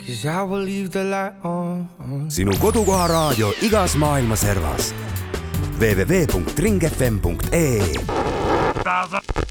'cause I will leave the light on. Sinu kodukoha raadio igas maailma servas. www.ringfm.ee